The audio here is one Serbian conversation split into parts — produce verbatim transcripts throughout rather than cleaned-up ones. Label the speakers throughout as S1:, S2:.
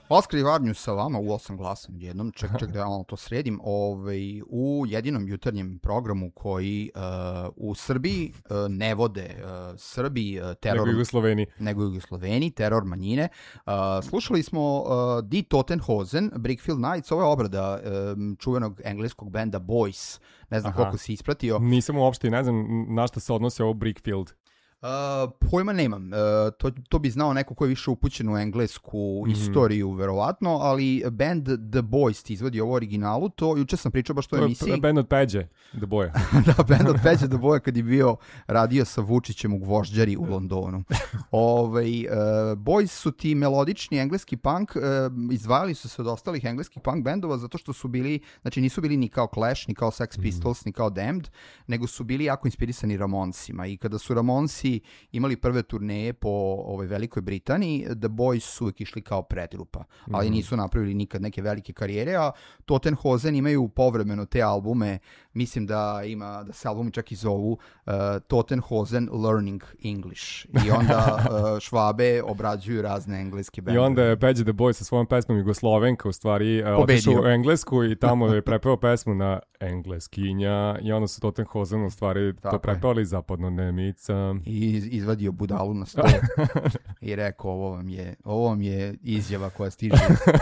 S1: Oskar Ivarnju sa vama u osam glasom jednom, ček, ček da ja malo to sredim, ovaj, u jedinom jutarnjem programu koji uh, u Srbiji uh, ne vode uh, Srbi, uh, teror...
S2: Nego Jugosloveni.
S1: Nego Jugosloveni, teror manjine. Uh, slušali smo uh, Die Totenhosen, Brickfield Nights, ovo je obrada um, čuvenog engleskog benda Boys, ne znam Aha. koliko si ispratio.
S2: Nisam uopšte, ne znam na šta se odnosi ovo Brickfield.
S1: Uh, pojma nemam, uh, to, to bi znao neko ko je više upućen u englesku mm. istoriju verovatno, ali band The Boys ti izvodi ovo originalu, to juče sam pričao baš to u emisiji.
S2: To je band od Peđe, The Boy.
S1: Da, band od Peđe The Boy kad je bio radio sa Vučićem u Gvožđari u Londonu. Ovaj, uh, Boys su ti melodični engleski punk, uh, izdvajali su se od ostalih engleskih punk bendova zato što su bili, znači nisu bili ni kao Clash, ni kao Sex Pistols, mm. ni kao Damned, nego su bili jako inspirisani Ramonsima i kada su Ramonsi imali prve turneje po ovoj Velikoj Britaniji, The Boys su uvijek išli kao predgrupa, ali nisu napravili nikad neke velike karijere, a Totenhosen imaju povremeno te albume, mislim da ima, da se albumi čak i zovu uh, Totenhosen Learning English i onda uh, Švabe obrađuju razne engleske bende.
S2: I onda je Peđe The Boy sa svojom pesmom Jugoslovenka u stvari uh, otišao u Englesku i tamo je prepeo pesmu na engleskinja i onda su Totenhosen u stvari Tako to prepevali zapadno Nemica.
S1: I izvadio budalu na stol i rekao ovo vam je, ovo vam je izjava koja stiže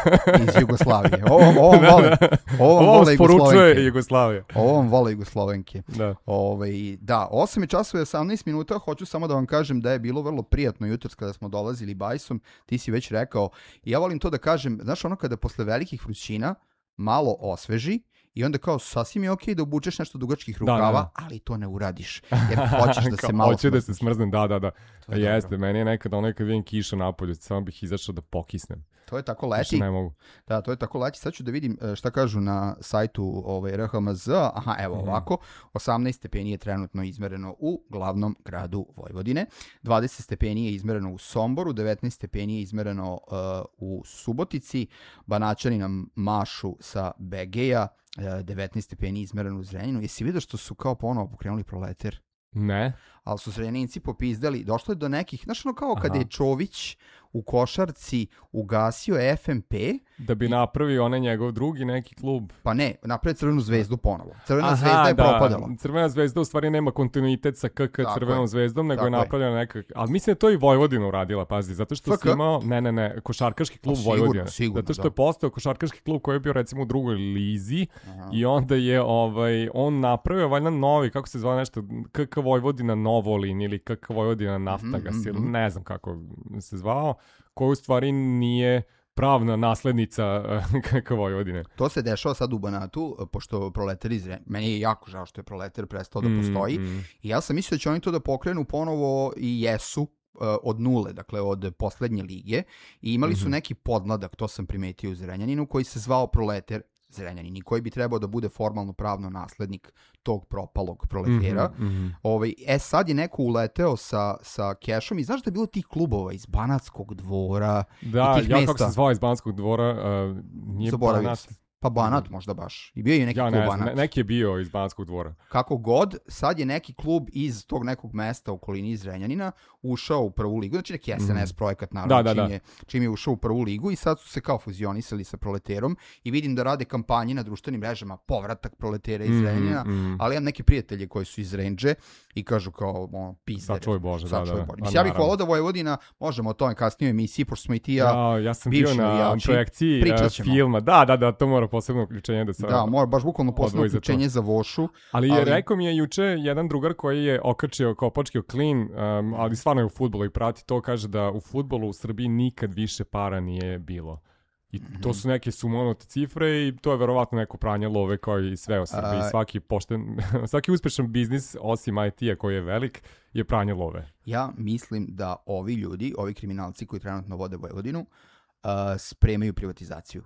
S1: iz Jugoslavije. Ovo, ovo vam vole, ovo vam
S2: ovo
S1: vole
S2: sporučuje Jugoslavije.
S1: Ovo vam vole Jugoslovenke.
S2: Da.
S1: Ove, da, osam časova i osamnaest minuta, hoću samo da vam kažem da je bilo vrlo prijatno jutros kada smo dolazili bajsom, ti si već rekao, i ja volim to da kažem, znaš ono kada posle velikih vrućina malo osveži, i onda kao sasvim je okej okay da obučeš nešto dugačkih rukava, da, da. ali to ne uradiš, jer hoćeš da se malo
S2: Hoću da se smrznem, da, da, da. Jeste, dobro. Meni je nekad ono kad vidim kiša napolju, samo bih izašao da pokisnem.
S1: To je tako leti.
S2: Ne mogu.
S1: Da, to je tako leti. Sad ću da vidim šta kažu na sajtu ovaj, R H M Z. Aha, evo mm. ovako. osamnaest stepeni je trenutno izmereno u glavnom gradu Vojvodine. dvadeset stepeni je izmereno u Somboru. devetnaest stepeni je izmereno uh, u Subotici. Banaćani nam mašu sa Begeja. Uh, devetnaest stepeni je izmereno u Zrenjaninu. Jesi vidio što su kao ponovo pokrenuli Proleter?
S2: Ne.
S1: Ali su Zrenjaninci popizdali. Došlo je do nekih, znaš ono kao kada je Čović u košarci ugasio F M P.
S2: Da bi napravio onaj njegov drugi neki klub.
S1: Pa ne, napravio Crvenu zvezdu ponovo. Crvena Aha, zvezda je da. propadala.
S2: Crvena zvezda u stvari nema kontinuitet sa K K Crvenom je. zvezdom, nego Tako je napravljena neka... Ali mislim da to i Vojvodina uradila, pazi, zato što F K? si imao... Ne, ne, ne, košarkaški klub sigurno, Vojvodina.
S1: Sigurno,
S2: zato što
S1: da.
S2: je postao košarkaški klub koji je bio recimo u drugoj lizi
S1: Aha.
S2: i onda je ovaj, on napravio valjda novi, kako se zove nešto, K K Vojvodina Novolin ili K K Vojvodina Naftagas, mm, mm, mm. ne znam kako se zvao, koji u stvari nije pravna naslednica K K Vojvodine.
S1: To se dešava sad u Banatu, pošto Proletar izre... Meni je jako žao što je Proletar prestao da postoji. Mm, mm. I ja sam mislio da će oni to da pokrenu ponovo i jesu uh, od nule, dakle od poslednje lige. I imali su mm-hmm. neki podmladak, to sam primetio u Zrenjaninu, koji se zvao Proletar Zrenjanin, koji bi trebao da bude formalno pravno naslednik tog propalog Proletera.
S2: Mm-hmm, mm-hmm.
S1: Ovaj, e sad je neko uleteo sa, sa kešom i znaš da je bilo tih klubova iz Banatskog dvora
S2: da,
S1: i tih
S2: ja
S1: mesta.
S2: kako se zvao iz Banatskog dvora, uh, nije
S1: Zaboravio
S2: Banat.
S1: Sam. Pa Banat možda baš. I bio je neki
S2: ja,
S1: klub
S2: ne,
S1: Banat.
S2: Ne, neki je bio iz Banatskog dvora.
S1: Kako god, sad je neki klub iz tog nekog mesta u okolini iz Zrenjanina ušao u prvu ligu. Znači neki S N S mm. projekat naravno da, da, čim, je, čim je ušao u prvu ligu i sad su se kao fuzionisali sa Proleterom i vidim da rade kampanje na društvenim mrežama povratak Proletera iz Zrenjanina, mm, mm. ali imam neke prijatelje koji su iz Renđe i kažu kao ono, pizdere.
S2: Sačuvaj Bože, da, da. da.
S1: Mislim, ja bih volao da Vojvodina, možemo o tome kasnije u emisiji, pošto smo i ti ja,
S2: ja, ja sam bio na jači, projekciji filma. Da, da, da, to mora posebno uključenje da se...
S1: Da, mora baš bukvalno posebno uključenje za Vošu.
S2: Ali, ali rekao mi je juče jedan drugar koji je okačio kao počkio klin, um, ali stvarno je u fudbalu i prati to, kaže da u fudbalu u Srbiji nikad više para nije bilo. I to su neke sumonute cifre i to je verovatno neko pranje love kao i sve u Srbiji. A... Svaki, pošten, svaki uspešan biznis, osim I T-a koji je velik, je pranje love.
S1: Ja mislim da ovi ljudi, ovi kriminalci koji trenutno vode Vojvodinu, uh, spremaju privatizaciju.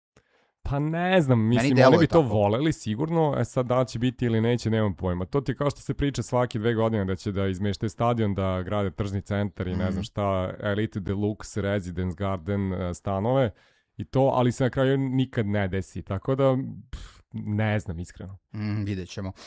S2: Pa ne znam, mislim, oni bi to tako. voleli sigurno, e sad da će biti ili neće, nemam pojma. To ti kao što se priča svake dve godine da će da izmešte stadion, da grade tržni centar i mm. ne znam šta, Elite Deluxe, Residence Garden stanove i to, ali se na kraju nikad ne desi. Tako da, pff, ne znam iskreno.
S1: Mm, vidjet ćemo. Uh,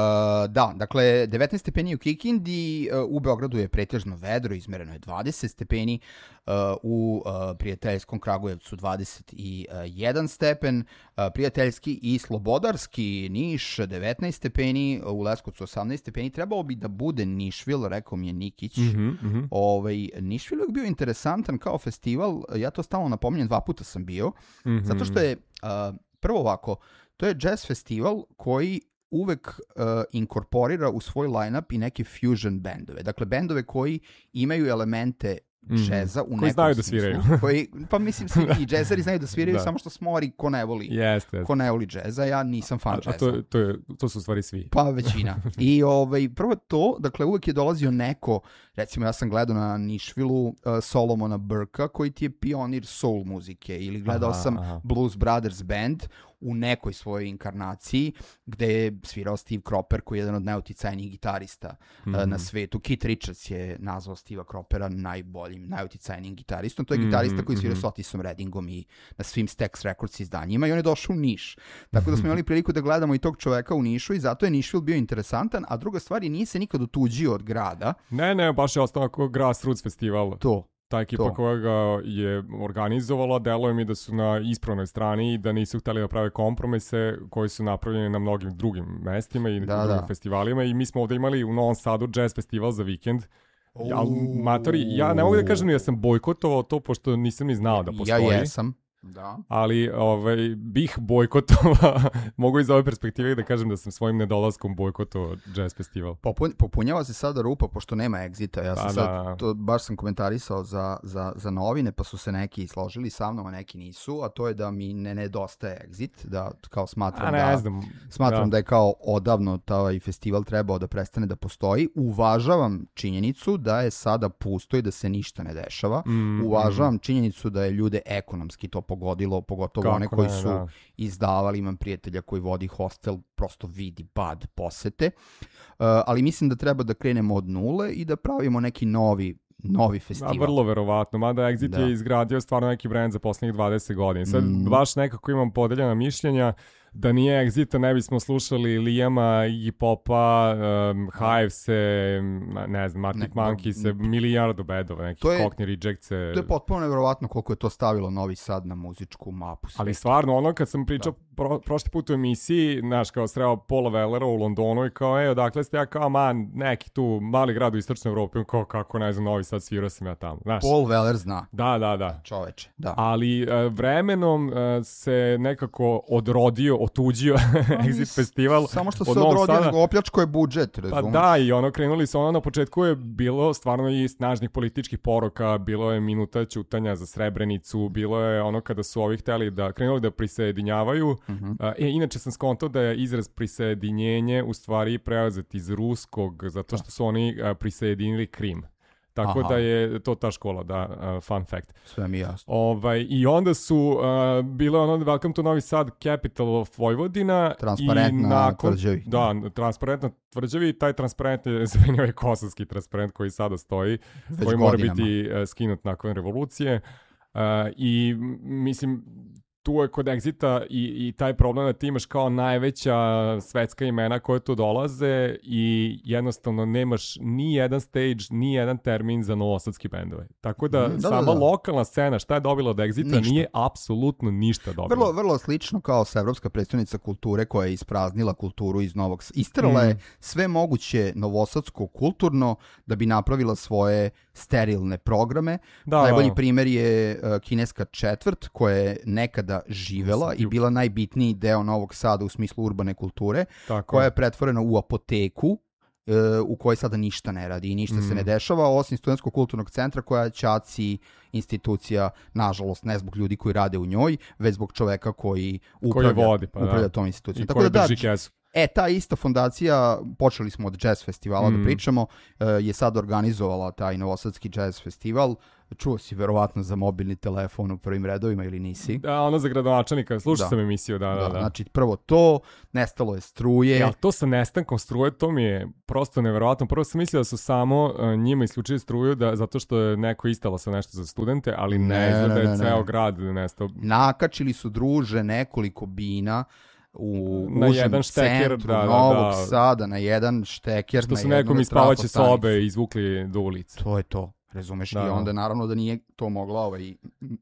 S1: da, dakle, devetnaest stepeni u Kikindi, uh, u Beogradu je pretežno vedro, izmereno je dvadeset stepeni, uh, u uh, prijateljskom Kragujevcu dvadeset jedan stepen, uh, prijateljski i slobodarski Niš devetnaest stepeni, u Leskovcu osamnaest stepeni, trebalo bi da bude Nišvil, rekao mi je Nikić.
S2: Mm-hmm, mm-hmm.
S1: Ovaj, Nišvil je bio interesantan kao festival, ja to stalno napominjem, dva puta sam bio, mm-hmm. zato što je, uh, prvo ovako, to je jazz festival koji uvek uh, inkorporira u svoj line-up i neke fusion bendove. Dakle, bendove koji imaju elemente džeza mm-hmm. u nekom
S2: koji znaju da
S1: smislu,
S2: sviraju.
S1: koji, pa mislim, svi i džezeri znaju da sviraju, da. Samo što smori ko ne voli,
S2: jest, jest.
S1: ko ne voli džeza. Ja nisam fan džeza.
S2: A to, to, je, to su u stvari svi.
S1: Pa većina. I ovaj, prvo to, dakle, uvek je dolazio neko, recimo ja sam gledao na Nišvilu uh, Solomona Burka, koji ti je pionir soul muzike, ili gledao aha, sam aha. Blues Brothers Band u nekoj svojoj inkarnaciji, gde je svirao Steve Cropper, koji je jedan od najuticajnijih gitarista mm-hmm. uh, na svetu. Keith Richards je nazvao Steva Croppera najboljim, najuticajnijim gitaristom. To je mm-hmm. gitarista koji svira mm-hmm. s Otisom Reddingom i na svim Stax Records izdanjima i on je došao u Niš. Tako da smo imali priliku da gledamo i tog čoveka u Nišu i zato je Nišvil bio interesantan, a druga stvar je nije se nikad otuđio od grada.
S2: Ne, ne, baš je ostao kao Grassroots festival.
S1: To.
S2: Ta ekipa to. koja ga je organizovala, deluje mi da su na ispravnoj strani i da nisu hteli da prave kompromise koji su napravljeni na mnogim drugim mestima i da, drugim da. festivalima. I mi smo ovde imali u Novom Sadu jazz festival za vikend. Ja, matori, ja ne mogu da kažem ni da sam bojkotovao to, pošto nisam ni znao da postoji.
S1: Ja jesam. Da.
S2: Ali ovaj, bih bojkotovao, mogu iz ove perspektive da kažem da sam svojim nedolaskom bojkotovao jazz festival.
S1: Popun, popunjava se sada rupa, pošto nema egzita. Ja sam da, sad, da. To, baš sam komentarisao za, za, za novine, pa su se neki složili sa mnom, a neki nisu, a to je da mi ne nedostaje egzit, da kao smatram,
S2: ne,
S1: da,
S2: znam.
S1: smatram da. da je kao odavno taj festival trebao da prestane da postoji. Uvažavam činjenicu da je sada pusto i da se ništa ne dešava. Mm, Uvažavam mm. činjenicu da je ljude ekonomski to pogodilo, pogotovo kako one koji ne, su da. izdavali, imam prijatelja koji vodi hostel, prosto vidi pad posete, uh, ali mislim da treba da krenemo od nule i da pravimo neki novi novi festival.
S2: A vrlo verovatno, mada Exit da. je izgradio stvarno neki brand za poslednjih dvadeset godina. Sad mm. baš nekako imam podeljena mišljenja. Da nije Exita ne bismo slušali Liama, Iggy Popa, um, Hives-e, ne znam, Arctic ne, Monkeys-e, milijardu bedova, nekih Cockney Rejects-e.
S1: To je potpuno nevjerovatno koliko je to stavilo Novi Sad na muzičku mapu. Sve.
S2: Ali stvarno, ono kad sam pričao pro, prošli put u emisiji, znaš, kao sreo Paula Wellera u Londonu i kao, ej, odakle ste, ja kao, man, neki tu mali grad u istočnoj Evropi, kao, kako, ne znam, Novi Sad, svirao sam ja tamo. Znaš.
S1: Paul Weller zna.
S2: Da, da, da.
S1: Čoveče, da.
S2: Ali uh, vremenom uh, se nekako odrodio, otuđio Exit festival.
S1: Samo što se odrodio, nego opljačko je budžet, razumiješ?
S2: Pa da, i ono, krenuli su ono, na početku je bilo stvarno i snažnih političkih poroka, bilo je minuta ćutanja za Srebrenicu, bilo je ono kada su ovi hteli da, krenuli da prisajedinjavaju. Uh-huh. E, inače sam skontao da je izraz prisajedinjenje u stvari preuzet iz ruskog, zato što su oni uh, prisajedinili Krim. Tako Aha. da je to ta škola, da, uh, fun fact.
S1: Sve mi jasno.
S2: Ovaj, I onda su uh, bile ono Welcome to Novi Sad, Capital of Vojvodina.
S1: Transparentna nakon, tvrđavi.
S2: Da, transparentna tvrđavi i taj transparent je zamenio je kosovski transparent koji sada stoji, Već koji godinama. mora biti uh, skinut nakon revolucije. Uh, I mislim... Tu je kod Exita i, i taj problem da ti imaš kao najveća svetska imena koje tu dolaze i jednostavno nemaš ni jedan stage, ni jedan termin za novosadski bendove. Tako da, da sama da, da. lokalna scena, šta je dobila od Exita, ništa. Nije apsolutno ništa dobila.
S1: Vrlo, vrlo slično kao sa Evropska predstavnica kulture koja je ispraznila kulturu iz Novog Sada. Istrala mm. je sve moguće novosadsko kulturno da bi napravila svoje sterilne programe. Da, Najbolji da. primjer je uh, kineska četvrt koja je nekada živela i bila najbitniji deo Novog Sada u smislu urbane kulture, Tako. koja je pretvorena u apoteku uh, u kojoj sada ništa ne radi i ništa mm. se ne dešava, osim studentskog kulturnog centra koja je ćaci institucija, nažalost, ne zbog ljudi koji rade u njoj, već zbog čoveka koji upravlja,
S2: koji vodi, pa,
S1: upravlja
S2: da.
S1: tom institucijom.
S2: I Tako koji da, drži kesu.
S1: E, ta ista fondacija, počeli smo od jazz festivala mm. da pričamo, je sad organizovala taj novosadski jazz festival. Čuo si verovatno za mobilni telefon u prvim redovima ili nisi?
S2: Da, ono za gradonačelnika, slušao
S1: da.
S2: sam emisiju, da, da, da, da.
S1: Znači, prvo to, nestalo je struje.
S2: Ja, to sa nestankom struje, to mi je prosto neverovatno. Prvo sam mislio da su samo uh, njima isključili struju da, zato što je neko istalo sa nešto za studente, ali ne, ne izgleda da je ceo grad nestao.
S1: Nakačili su, druže, nekoliko bina u
S2: na
S1: užem
S2: jedan šteker,
S1: centru
S2: da, da,
S1: Novog
S2: da.
S1: Sada, na jedan šteker,
S2: što
S1: na
S2: su
S1: jednu
S2: nekom iz spavaće
S1: trafostanicu.
S2: sobe izvukli do ulice.
S1: To je to, razumeš?
S2: Da.
S1: I onda naravno da nije to mogla ovaj,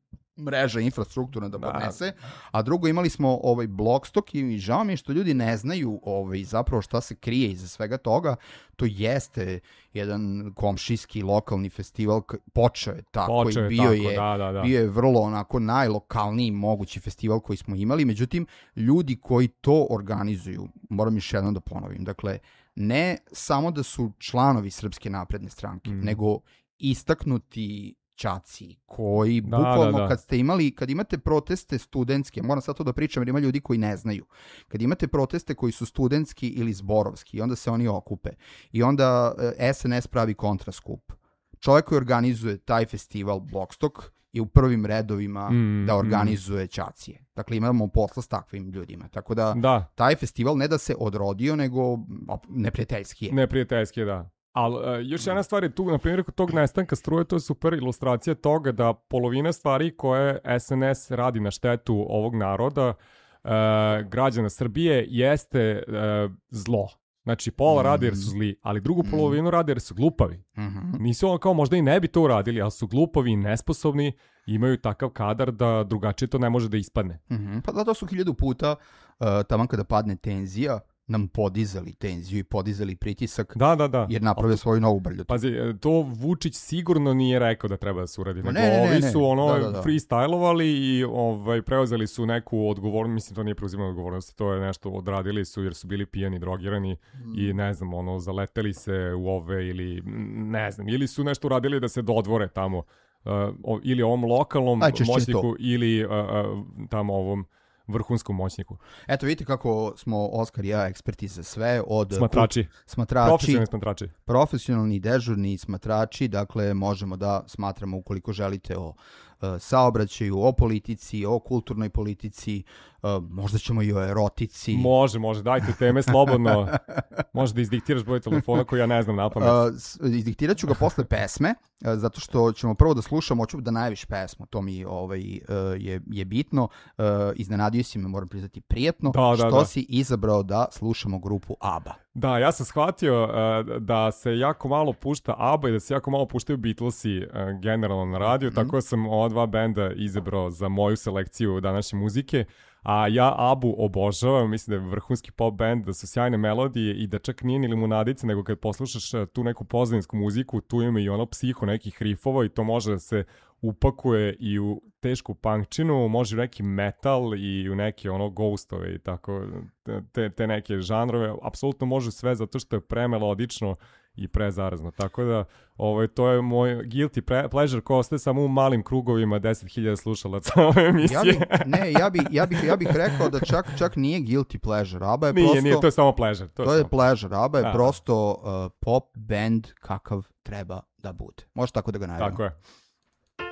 S1: mreža infrastrukturna da podnese. A drugo, imali smo ovaj Blockstock i žao mi je što ljudi ne znaju ovaj, zapravo šta se krije iza svega toga. To jeste jedan komšijski lokalni festival, počeo je tako
S2: Počeo
S1: i
S2: je
S1: bio
S2: tako,
S1: je,
S2: da, da, da.
S1: bio je vrlo onako najlokalniji mogući festival koji smo imali. Međutim, ljudi koji to organizuju, moram još jednom da ponovim, dakle, ne samo da su članovi Srpske napredne stranke,
S2: Mm.
S1: nego istaknuti đaci koji
S2: Da,
S1: bukvalno
S2: da, da.
S1: kad ste imali, kad imate proteste studentske, moram sad to da pričam jer ima ljudi koji ne znaju, kad imate proteste koji su studentski ili zborovski, onda se oni okupe i onda e, S N S pravi kontraskup. Čovjek koji organizuje taj festival Blockstock je u prvim redovima
S2: Mm,
S1: da organizuje ćacije. Dakle, imamo posla s takvim ljudima. Tako da,
S2: Da,
S1: taj festival ne da se odrodio, nego op, neprijateljski je.
S2: neprijateljski je, da. Ali uh, još jedna stvar je tu, na primjer, kod tog nestanka struje, to je super ilustracija toga da polovina stvari koje S N S radi na štetu ovog naroda, uh, građana Srbije, jeste uh, zlo. Znači, pola
S1: Mm.
S2: radi jer su zli, ali drugu polovinu radi jer su glupavi.
S1: Mhm.
S2: Nisu ono kao možda i ne bi to uradili, ali su glupavi i nesposobni, imaju takav kadar da drugačije to ne može da ispadne.
S1: Mhm. Pa zato su hiljadu puta, uh, taman kada padne tenzija, nam podizali tenziju i podizali pritisak,
S2: Da, da, da.
S1: jer naprave svoju novu brljotu.
S2: Pazi, e, to Vučić sigurno nije rekao da treba da se uradi.
S1: Ma
S2: Nego
S1: ne, ne, ne,
S2: ovi
S1: ne.
S2: su ono
S1: Da, da, da.
S2: freestylovali i ovaj, preuzeli su neku odgovornost, mislim to nije preuzimano odgovornost, to je nešto odradili su jer su bili pijani, drogirani i ne znam, ono, zaleteli se u ove ili m, ne znam, ili su nešto uradili da se dodvore tamo, uh, o- ili ovom lokalnom
S1: Najčešće
S2: moćniku
S1: to.
S2: ili uh, uh, tamo ovom vrhunskom moćniku.
S1: Eto, vidite kako smo Oskar i ja eksperti za sve, od
S2: Smatrači,
S1: smatrači,
S2: profesionalni smatrači.
S1: profesionalni, dežurni smatrači, dakle možemo da smatramo ukoliko želite o e, saobraćaju, o politici, o kulturnoj politici, e, možda ćemo i o erotici.
S2: Može, može, dajte teme slobodno. Može da izdiktiraš broj telefona koji ja ne znam na pamet.
S1: Uh, s- izdiktirat ću ga posle pesme, uh, zato što ćemo prvo da slušamo, hoću da najaviš pesmu, to mi ovaj, uh, je, je bitno. Uh, iznenadio si me, moram priznati, prijetno,
S2: Da, da,
S1: što
S2: da.
S1: si izabrao da slušamo grupu ABBA.
S2: Da, ja sam shvatio uh, da se jako malo pušta ABBA i da se jako malo puštaju Beatlesi uh, generalno na radiju, tako da sam ova dva benda izabrao za moju selekciju današnje muzike. A ja Abu obožavam, mislim da je vrhunski pop band, da su sjajne melodije i da čak nije ni limunadica, nego kad poslušaš uh, tu neku pozadinsku muziku, tu ima i ono psiho nekih rifova i to može da se upakuje i u tešku punkčinu, može u neki metal i u neke ono ghostove i tako, te, te neke žanrove, apsolutno može sve zato što je premelodično i prezarazno, tako da ovaj, to je moj guilty pre- pleasure ko ostaje samo u malim krugovima deset hiljada slušalaca ove
S1: Ja
S2: emisije.
S1: bi, ne, ja bih ja bih ja bih rekao da čak čak nije guilty pleasure. ABBA je
S2: Nije,
S1: prosto
S2: nije, to je samo pleasure. To,
S1: to
S2: je
S1: je
S2: samo...
S1: pleasure. ABBA je
S2: Da.
S1: prosto uh, pop band kakav treba da bude. Može tako da ga najavimo.
S2: Tako je.